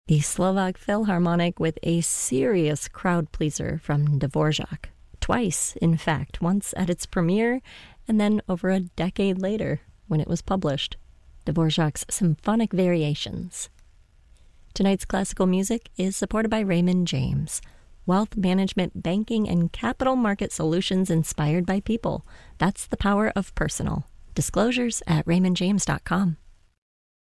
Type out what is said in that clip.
The Slovak Philharmonic with a serious crowd pleaser from Dvorak. Twice, in fact, once at its premiere and then over a decade later when it was published. Dvorak's Symphonic Variations. Tonight's classical music is supported by Raymond James. Wealth management, banking, and capital market solutions inspired by people. That's the power of personal. Disclosures at raymondjames.com.